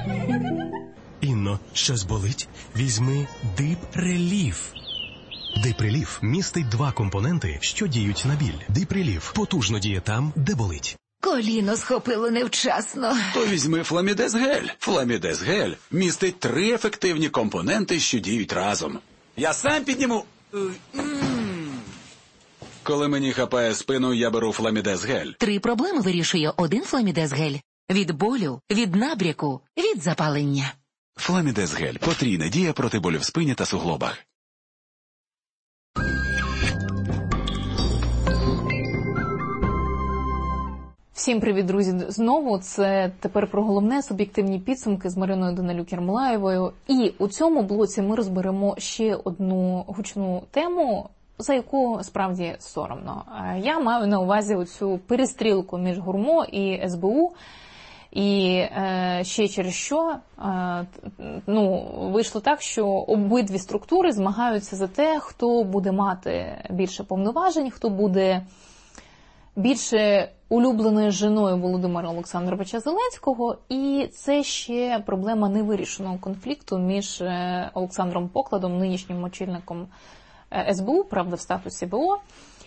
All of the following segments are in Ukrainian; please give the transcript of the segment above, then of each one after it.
Інно, щось болить? Візьми Дипреліф. Дипреліф містить 2 компоненти, що діють на біль. Дипреліф потужно діє там, де болить. Коліно схопило невчасно. То візьми Фламідез-гель. Фламідез-гель містить 3 ефективні компоненти, що діють разом. Я сам підніму. Коли мені хапає спину, я беру Фламідез-гель. 3 проблеми вирішує один Фламідез-гель. Від болю, від набряку, від запалення. Фламідез-гель. Потрійна дія проти болю в спині та суглобах. Всім привіт, друзі, знову. Це тепер про головне, суб'єктивні підсумки з Мариною Данилюк-Ярмолаєвою. І у цьому блоці ми розберемо ще одну гучну тему, за яку справді соромно. Я маю на увазі оцю перестрілку між ГУРМО і СБУ. І ще через що вийшло так, що обидві структури змагаються за те, хто буде мати більше повноважень, хто буде більше улюбленою жіною Володимира Олександровича Зеленського. І це ще проблема невирішеного конфлікту між Олександром Покладом, нинішнім очільником СБУ, правда в статусі БО,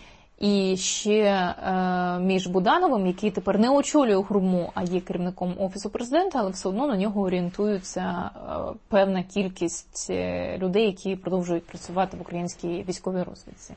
і ще між Будановим, який тепер не очолює ГУРМО, а є керівником Офісу Президента, але все одно на нього орієнтується певна кількість людей, які продовжують працювати в українській військовій розвідці.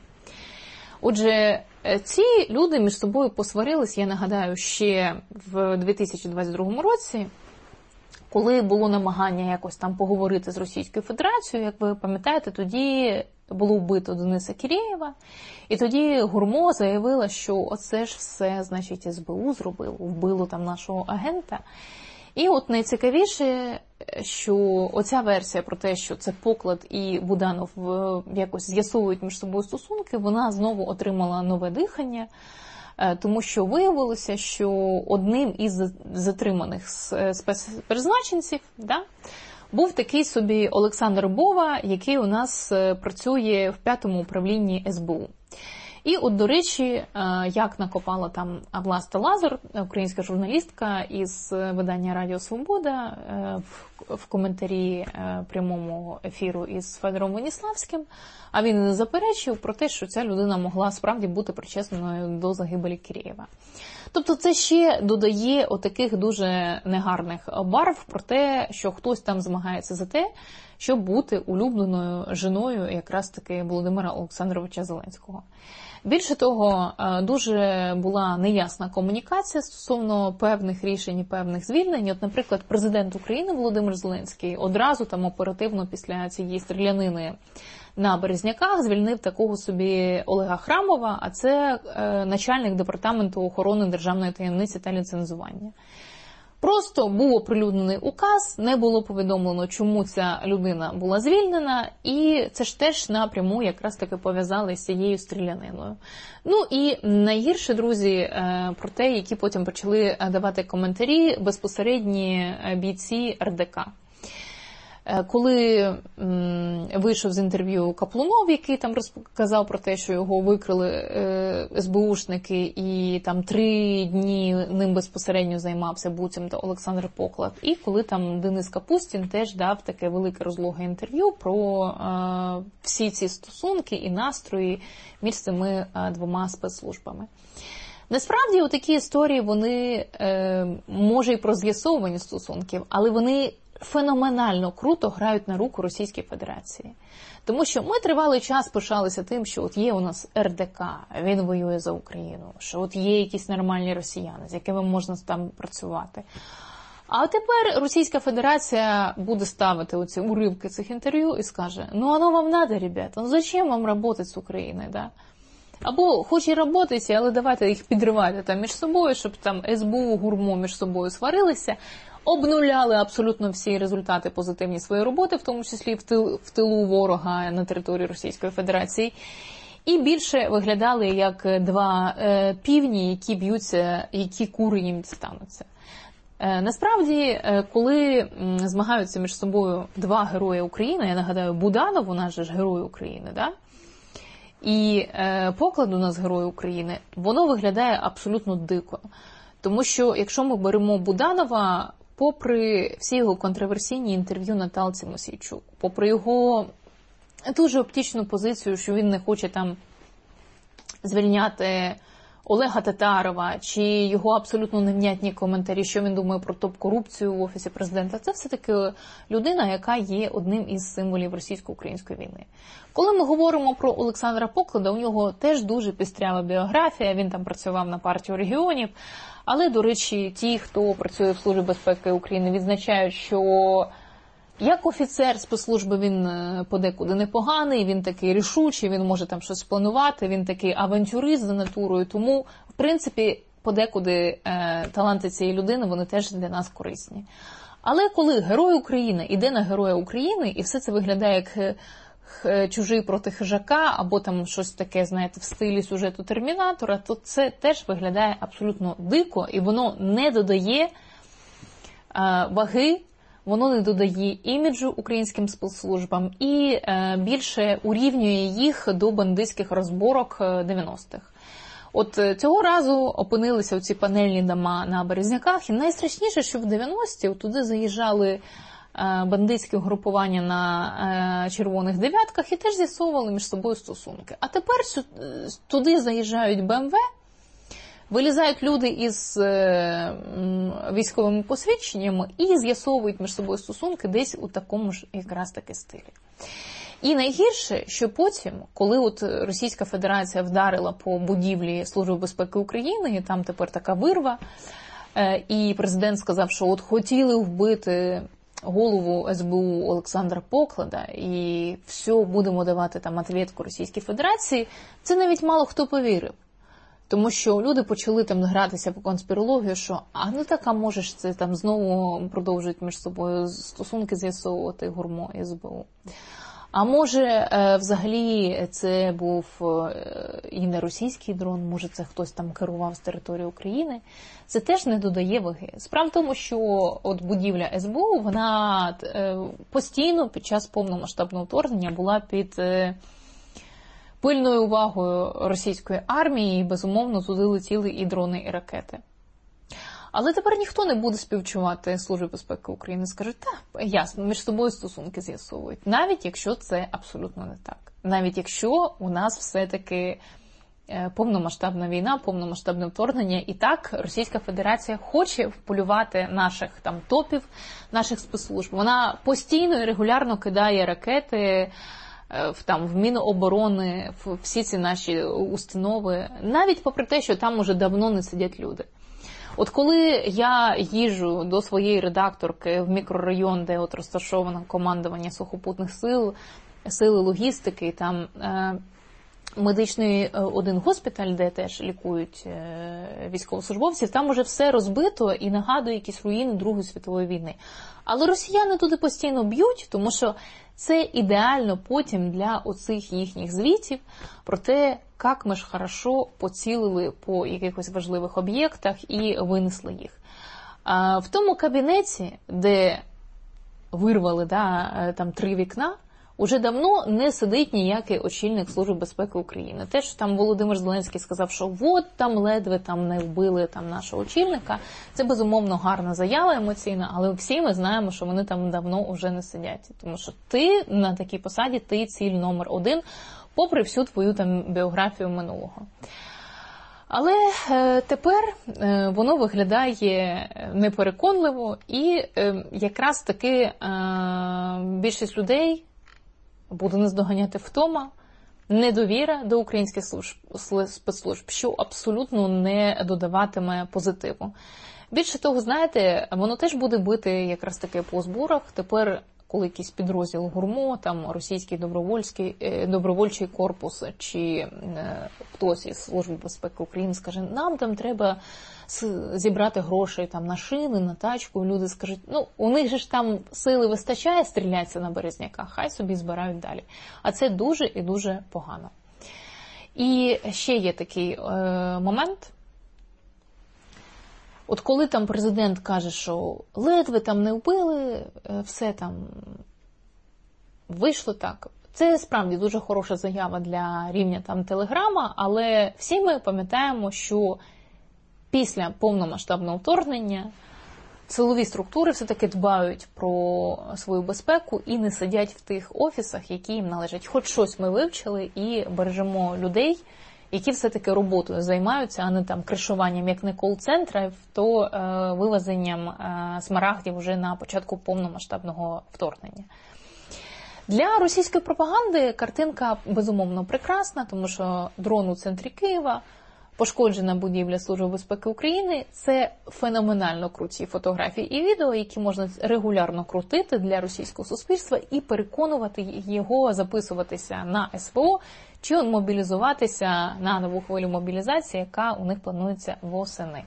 Отже, ці люди між собою посварились, я нагадаю, ще в 2022 році, коли було намагання якось там поговорити з Російською Федерацією. Як ви пам'ятаєте, тоді було вбито Дениса Кірєєва, і тоді ГУРМО заявила, що оце ж все, значить, СБУ зробило, вбило там нашого агента. І от найцікавіше, що оця версія про те, що це Поклад і Буданов якось з'ясовують між собою стосунки, вона знову отримала нове дихання, тому що виявилося, що одним із затриманих спецпризначенців був такий собі Олександр Бова, який у нас працює в 5-му управлінні СБУ. І от, до речі, як накопала там Власта Лазар, українська журналістка із видання Радіо Свобода, в коментарі прямому ефіру із Федором Веніславським, а він не заперечив про те, що ця людина могла справді бути причесною до загибелі Кірєєва. Тобто це ще додає отаких дуже негарних барв про те, що хтось там змагається за те, щоб бути улюбленою жіною якраз таки Володимира Олександровича Зеленського. Більше того, дуже була неясна комунікація стосовно певних рішень і певних звільнень. От, наприклад, президент України Володимир Зеленський одразу там оперативно після цієї стрілянини на Березняках звільнив такого собі Олега Храмова, а це начальник департаменту охорони державної таємниці та ліцензування. Просто був оприлюднений указ, не було повідомлено, чому ця людина була звільнена, і це ж теж напряму якраз таки пов'язали з цією стріляниною. Ну і найгірше, друзі, про те, які потім почали давати коментарі безпосередні бійці РДК. Коли вийшов з інтерв'ю Каплунов, який там розказав про те, що його викрили СБУшники, і там 3 дні ним безпосередньо займався буцімто Олександр Поклад, і коли там Денис Капустін теж дав таке велике розлоге інтерв'ю про всі ці стосунки і настрої між цими 2 спецслужбами. Насправді, такі історії, вони, може, і про з'ясовування стосунків, але вони феноменально круто грають на руку Російській Федерації. Тому що ми тривалий час пишалися тим, що от є у нас РДК, він воює за Україну, що от є якісь нормальні росіяни, з якими можна там працювати. А тепер Російська Федерація буде ставити оці уривки цих інтерв'ю і скаже, ну оно вам надо, ребята, ну зачем вам работать з Україною, да? Або хоч і работайте, але давайте їх підривати там між собою, щоб там СБУ, ГУРМО між собою сварилися, обнуляли абсолютно всі результати позитивні своєї роботи, в тому числі в тилу ворога на території Російської Федерації, і більше виглядали як 2 півні, які б'ються, які кури їм дістануться. Насправді, коли змагаються між собою 2 герої України, я нагадаю, Буданов, у нас же ж герой України, да? І Поклад у нас герой України, воно виглядає абсолютно дико. Тому що, якщо ми беремо Буданова, попри всі його контроверсійні інтерв'ю Наталці Мосійчук, попри його дуже оптичну позицію, що він не хоче там звільняти Олега Татарова, чи його абсолютно невнятні коментарі, що він думає про топ-корупцію в Офісі Президента, це все-таки людина, яка є одним із символів російсько-української війни. Коли ми говоримо про Олександра Поклада, у нього теж дуже пестрява біографія, він там працював на партію регіонів, але, до речі, ті, хто працює в Службі безпеки України, відзначають, що як офіцер спецслужби він подекуди непоганий, він такий рішучий, він може там щось планувати, він такий авантюрист за натурою, тому, в принципі, подекуди таланти цієї людини, вони теж для нас корисні. Але коли герой України йде на героя України, і все це виглядає як чужий проти хижака, або там щось таке, знаєте, в стилі сюжету Термінатора, то це теж виглядає абсолютно дико, і воно не додає ваги, воно не додає іміджу українським спецслужбам і більше урівнює їх до бандитських розборок 90-х. От цього разу опинилися ці панельні дома на Березняках, і найстрашніше, що в 90-ті туди заїжджали бандитські угрупування на червоних дев'ятках і теж з'ясовували між собою стосунки. А тепер туди заїжджають БМВ, вилізають люди із військовими посвідченнями і з'ясовують між собою стосунки десь у такому ж якраз таки стилі. І найгірше, що потім, коли от Російська Федерація вдарила по будівлі Служби безпеки України, і там тепер така вирва, і президент сказав, що от хотіли вбити голову СБУ Олександра Поклада, і все, будемо давати там відповідь Російській Федерації, це навіть мало хто повірив. Тому що люди почали там гратися по конспірологію, що ну так, а можеш це там знову продовжують між собою стосунки з'ясовувати ГУРМО і СБУ. А може, взагалі, це був і не російський дрон, може, це хтось там керував з території України. Це теж не додає ваги. Справа в тому, що от будівля СБУ, вона постійно під час повномасштабного вторгнення була під пильною увагою російської армії, і, безумовно, туди летіли і дрони, і ракети. Але тепер ніхто не буде співчувати Службі безпеки України. Скажуть, так, ясно, між собою стосунки з'ясовують. Навіть якщо це абсолютно не так. Навіть якщо у нас все-таки повномасштабна війна, повномасштабне вторгнення, і так Російська Федерація хоче вполювати наших там топів, наших спецслужб. Вона постійно і регулярно кидає ракети в Міноборони, в всі ці наші установи, навіть попри те, що там уже давно не сидять люди. От коли я їжджу до своєї редакторки в мікрорайон, де от розташовано командування сухопутних сил, сили логістики, там медичний один госпіталь, де теж лікують військовослужбовців, там уже все розбито і нагадує якісь руїни Другої світової війни. Але росіяни туди постійно б'ють, тому що це ідеально потім для оцих їхніх звітів про те, як ми ж хорошо поцілили по якихось важливих об'єктах і винесли їх. В тому кабінеті, де вирвали там 3 вікна, уже давно не сидить ніякий очільник Служби безпеки України. Те, що там Володимир Зеленський сказав, що от там ледве там не вбили там нашого очільника, це безумовно гарна заява емоційна, але всі ми знаємо, що вони там давно вже не сидять. Тому що ти на такій посаді, ти ціль номер 1, попри всю твою там біографію минулого. Але тепер воно виглядає непереконливо, і якраз таки більшість людей буде наздоганяти втома, недовіра до українських спецслужб, що абсолютно не додаватиме позитиву. Більше того, знаєте, воно теж буде бити якраз таки по зборах. Тепер, коли якийсь підрозділ ГУРМО, там російський добровольчий корпус, чи хтось із Служби безпеки України скаже, нам там треба зібрати грошей там на шини, на тачку, і люди скажуть, у них же ж там сили вистачає стрілятися на Березняках, хай собі збирають далі. А це дуже і дуже погано. І ще є такий момент. От коли там президент каже, що ледве там не вбили, все там вийшло так. Це справді дуже хороша заява для рівня там Телеграма, але всі ми пам'ятаємо, що після повномасштабного вторгнення силові структури все-таки дбають про свою безпеку і не сидять в тих офісах, які їм належать. Хоч щось ми вивчили і бережемо людей, які все-таки роботою займаються, а не там кришуванням, як не кол-центрів, то вивезенням смарагдів вже на початку повномасштабного вторгнення. Для російської пропаганди картинка безумовно прекрасна, тому що дрон у центрі Києва, пошкоджена будівля Служби безпеки України – це феноменально круті фотографії і відео, які можна регулярно крутити для російського суспільства і переконувати його записуватися на СВО чи мобілізуватися на нову хвилю мобілізації, яка у них планується восени.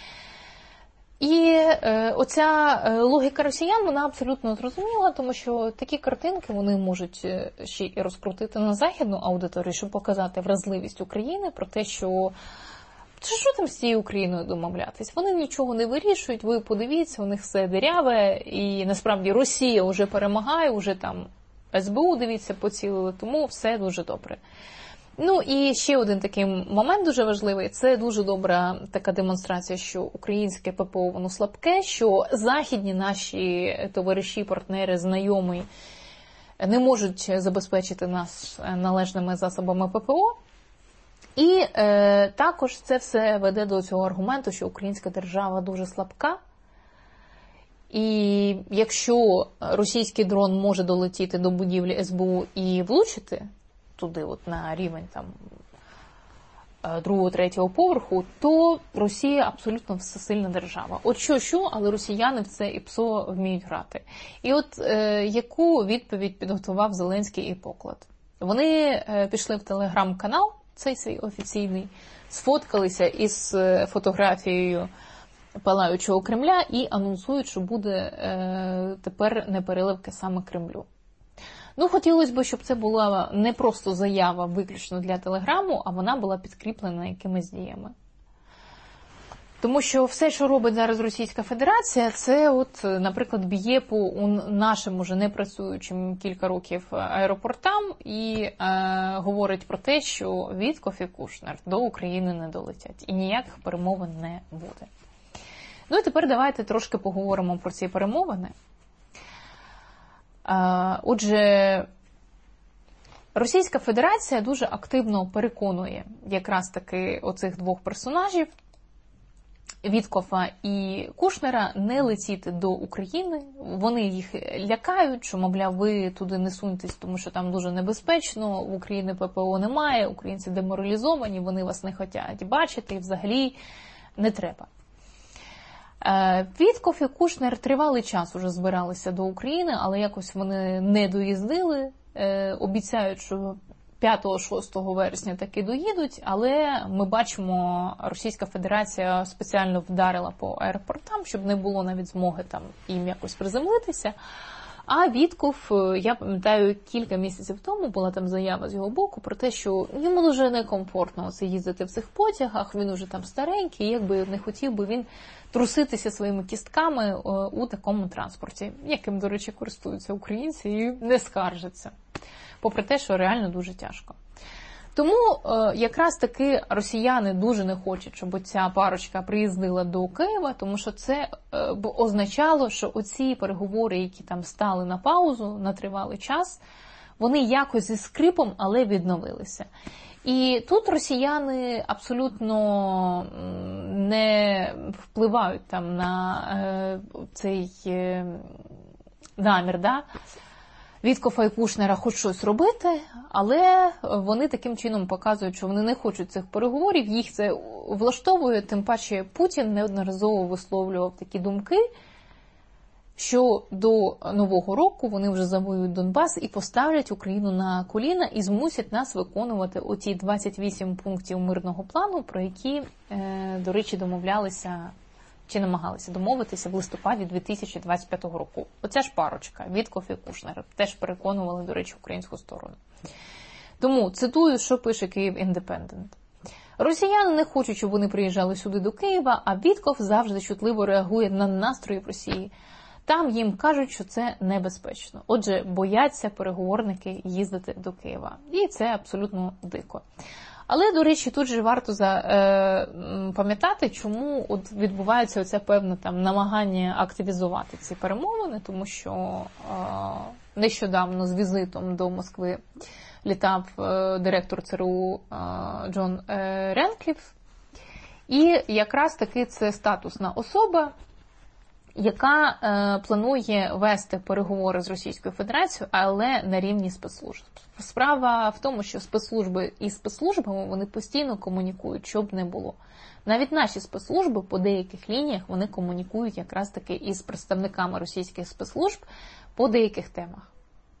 І оця логіка росіян, вона абсолютно зрозуміла, тому що такі картинки вони можуть ще і розкрутити на західну аудиторію, щоб показати вразливість України про те, що там з цією Україною домовлятись? Вони нічого не вирішують, ви подивіться, у них все диряве, і насправді Росія вже перемагає, вже там СБУ, дивіться, поцілили, тому все дуже добре. Ну і ще один такий момент дуже важливий, це дуже добра така демонстрація, що українське ППО воно слабке, що західні наші товариші, партнери, знайомі не можуть забезпечити нас належними засобами ППО. І також це все веде до цього аргументу, що українська держава дуже слабка. І якщо російський дрон може долетіти до будівлі СБУ і влучити туди от на рівень там 2-3 поверху, то Росія абсолютно всесильна держава. От що, але росіяни в це ІПСО вміють грати. І от яку відповідь підготував Зеленський і Поклад? Вони пішли в телеграм-канал, цей свій офіційний, сфоткалися із фотографією палаючого Кремля і анонсують, що буде тепер непереливки саме Кремлю. Ну, хотілося б, щоб це була не просто заява виключно для Телеграму, а вона була підкріплена якимись діями. Тому що все, що робить зараз Російська Федерація, це от, наприклад, б'є по нашим уже не працюючим кілька років аеропортам і говорить про те, що Вітков і Кушнер до України не долетять і ніяких перемовин не буде. Ну і тепер давайте трошки поговоримо про ці перемовини. Отже, Російська Федерація дуже активно переконує якраз таки оцих двох персонажів, Віткофа і Кушнера, не летіти до України. Вони їх лякають, що, мовляв, ви туди не суньтесь, тому що там дуже небезпечно, в Україні ППО немає, українці деморалізовані, вони вас не хочуть бачити і взагалі не треба. Вітков і Кушнер тривалий час уже збиралися до України, але якось вони не доїздили. Обіцяють, що 5-6 вересня таки доїдуть, але ми бачимо, Російська Федерація спеціально вдарила по аеропортам, щоб не було навіть змоги там їм якось приземлитися. А Вітков, я пам'ятаю, кілька місяців тому була там заява з його боку про те, що йому дуже некомфортно це їздити в цих потягах, він уже там старенький, якби не хотів би він труситися своїми кістками у такому транспорті, яким, до речі, користуються українці і не скаржаться, попри те, що реально дуже тяжко. Тому якраз таки росіяни дуже не хочуть, щоб ця парочка приїздила до Києва, тому що це б означало, що оці переговори, які там стали на паузу на тривалий час, вони якось зі скрипом, але відновилися. І тут росіяни абсолютно не впливають там на цей намір, да? Віткофа і Кушнера хоч щось робити, але вони таким чином показують, що вони не хочуть цих переговорів, їх це влаштовує, тим паче Путін неодноразово висловлював такі думки, що до Нового року вони вже завоюють Донбас і поставлять Україну на коліна і змусять нас виконувати оті 28 пунктів мирного плану, про які, до речі, домовлялися чи намагалися домовитися в листопаді 2025 року. Оця ж парочка, Вітков і Кушнер, теж переконували, до речі, українську сторону. Тому цитую, що пише Київ Індепендент. Росіяни не хочуть, щоб вони приїжджали сюди до Києва, а Вітков завжди чутливо реагує на настрої в Росії. Там їм кажуть, що це небезпечно. Отже, бояться переговорники їздити до Києва. І це абсолютно дико. Але, до речі, тут же варто пам'ятати, чому от відбувається оце певне там намагання активізувати ці перемовини, тому що нещодавно з візитом до Москви літав директор ЦРУ Джон Ренкліф, і якраз таки це статусна особа, яка планує вести переговори з Російською Федерацією, але на рівні спецслужб. Справа в тому, що спецслужби і спецслужбами вони постійно комунікують, що б не було. Навіть наші спецслужби по деяких лініях вони комунікують якраз таки із представниками російських спецслужб по деяких темах.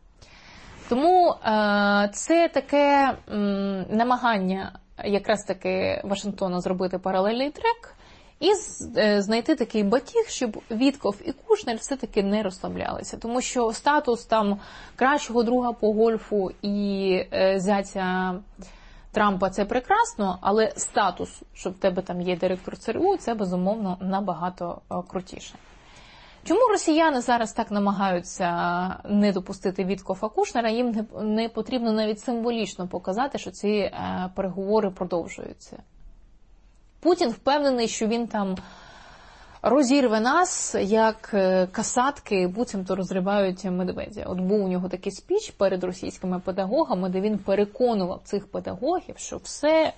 Тому це таке намагання якраз таки Вашингтона зробити паралельний трек і знайти такий батіг, щоб Вітков і Кушнер все-таки не розслаблялися. Тому що статус там кращого друга по гольфу і зятя Трампа – це прекрасно, але статус, що в тебе там є директор ЦРУ, це, безумовно, набагато крутіше. Чому росіяни зараз так намагаються не допустити Віткофа Кушнера? Їм не потрібно навіть символічно показати, що ці переговори продовжуються. Путін впевнений, що він там розірве нас, як касатки буцімто розривають медведя. От був у нього такий спіч перед російськими педагогами, де він переконував цих педагогів, що все,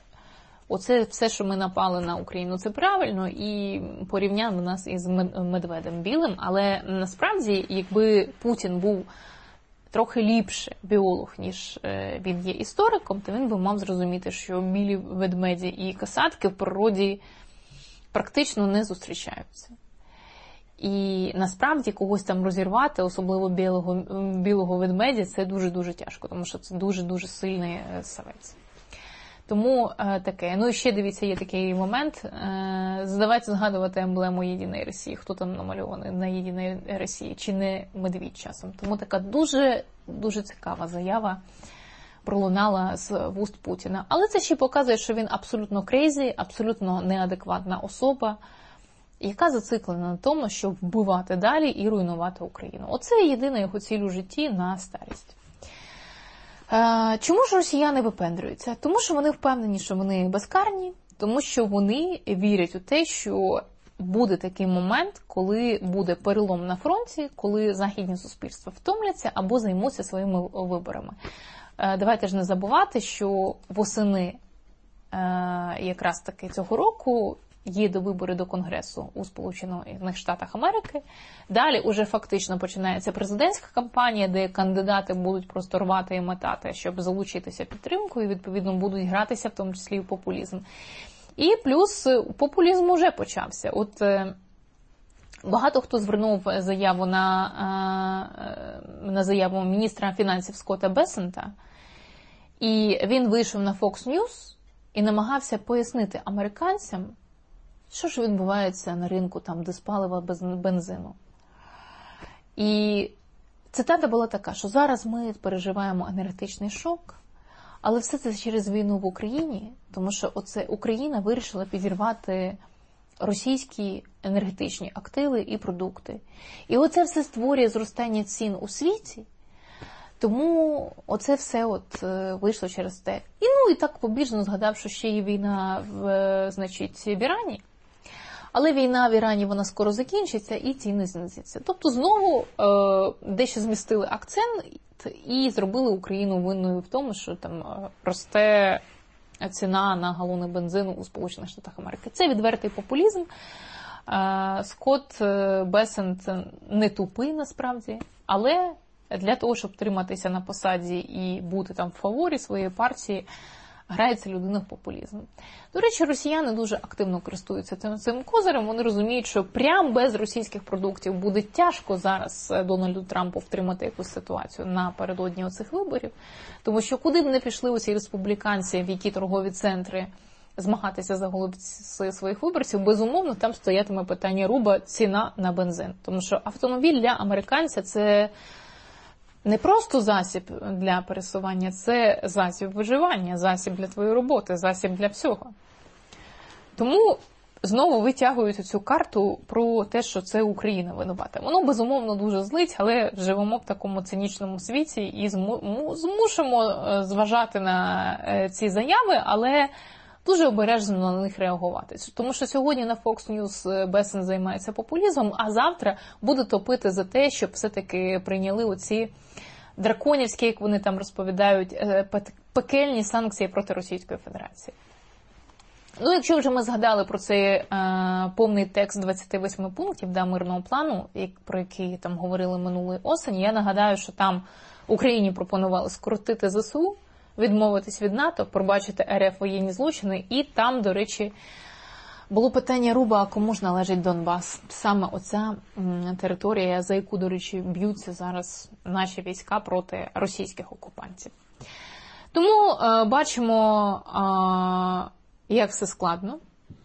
що ми напали на Україну, це правильно, і порівняв нас із медведем білим. Але насправді, якби Путін був трохи ліпше біолог, ніж він є істориком, то він би мав зрозуміти, що білі ведмеді і касатки в природі практично не зустрічаються. І насправді когось там розірвати, особливо білого ведмедя, це дуже-дуже тяжко, тому що це дуже-дуже сильний савець. Тому таке. Ну і ще, дивіться, є такий момент. Давайте згадувати емблему Єдиної Росії. Хто там намальований на Єдиній Росії? Чи не медвідь часом? Тому така дуже цікава заява пролунала з вуст Путіна. Але це ще показує, що він абсолютно крейзі, абсолютно неадекватна особа, яка зациклена на тому, щоб вбивати далі і руйнувати Україну. Оце єдина його ціль у житті на старість. Чому ж росіяни випендрюються? Тому що вони впевнені, що вони безкарні, тому що вони вірять у те, що буде такий момент, коли буде перелом на фронті, коли західні суспільства втомляться або займуться своїми виборами. Давайте ж не забувати, що восени якраз таки цього року є довибори до Конгресу у Сполучених Штатах Америки. Далі уже фактично починається президентська кампанія, де кандидати будуть просто рвати і метати, щоб залучитися підтримкою, і, відповідно, будуть гратися, в тому числі і в популізм. І плюс популізм уже почався. От багато хто звернув заяву на заяву міністра фінансів Скотта Бессента, і він вийшов на Fox News і намагався пояснити американцям, що ж відбувається на ринку там диспалива без бензину. І цитата була така, що зараз ми переживаємо енергетичний шок, але все це через війну в Україні, тому що Україна вирішила підірвати російські енергетичні активи і продукти. І оце все створює зростання цін у світі, тому оце все вийшло через те. І так побіжно згадав, що ще є війна в Ірані. Але війна в Ірані, вона скоро закінчиться і ціни знизяться. Тобто знову дещо змістили акцент і зробили Україну винною в тому, що там росте ціна на галони бензину у Сполучених Штатах Америки. Це відвертий популізм. Скотт Бессент не тупий насправді, але для того, щоб триматися на посаді і бути там в фаворі своєї партії, грається людина в популізм. До речі, росіяни дуже активно користуються цим козирем. Вони розуміють, що прямо без російських продуктів буде тяжко зараз Дональду Трампу втримати якусь ситуацію напередодні оцих виборів. Тому що куди б не пішли усі республіканці, в які торгові центри змагатися за голоси своїх виборців, безумовно, там стоятиме питання руба ціна на бензин. Тому що автомобіль для американця – це не просто засіб для пересування, це засіб виживання, засіб для твоєї роботи, засіб для всього. Тому знову витягують цю карту про те, що це Україна винувата. Воно, безумовно, дуже злить, але живемо в такому цинічному світі і змушимо зважати на ці заяви, але дуже обережно на них реагувати. Тому що сьогодні на Fox News Бесен займається популізмом, а завтра буде топити за те, щоб все-таки прийняли оці драконівські, як вони там розповідають, пекельні санкції проти Російської Федерації. Ну, якщо вже ми згадали про цей повний текст 28 пунктів мирного плану, про який там говорили минулої осені, я нагадаю, що там Україні пропонували скоротити ЗСУ, відмовитись від НАТО, пробачити РФ воєнні злочини, і там, до речі, було питання Руба, а кому ж належить Донбас? Саме оця територія, за яку, до речі, б'ються зараз наші війська проти російських окупантів. Тому бачимо, як все складно,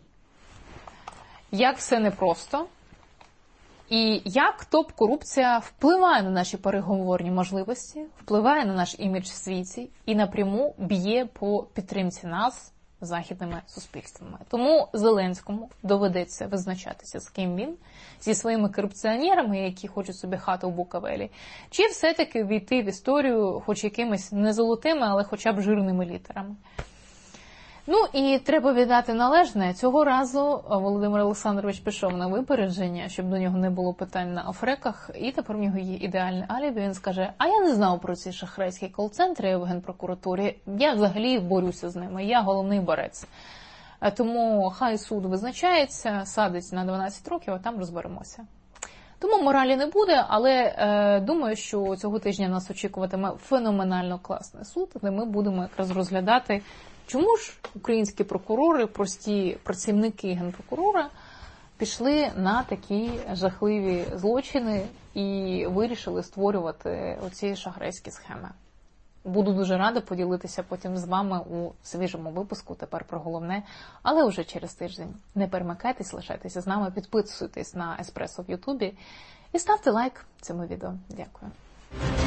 як все непросто, і як топ-корупція впливає на наші переговорні можливості, впливає на наш імідж в світі і напряму б'є по підтримці нас західними суспільствами. Тому Зеленському доведеться визначатися, з ким він, зі своїми корупціонерами, які хочуть собі хату в Буковелі, чи все-таки війти в історію хоч якимись не золотими, але хоча б жирними літерами. Ну і треба віддати належне. Цього разу Володимир Олександрович пішов на випередження, щоб до нього не було питань на офреках, і тепер в нього є ідеальне алібі. Він скаже, а я не знав про ці шахрайські кол-центри в Генпрокуратурі, я взагалі борюся з ними, я головний борець. Тому хай суд визначається, садить на 12 років, а там розберемося. Тому моралі не буде, але думаю, що цього тижня нас очікуватиме феноменально класний суд, де ми будемо якраз розглядати, чому ж українські прокурори, прості працівники Генпрокурора пішли на такі жахливі злочини і вирішили створювати оці шахрайські схеми. Буду дуже рада поділитися потім з вами у свіжому випуску, тепер про головне, але вже через тиждень. Не перемикайтесь, лишайтеся з нами, підписуйтесь на Еспресо в Ютубі і ставте лайк цьому відео. Дякую.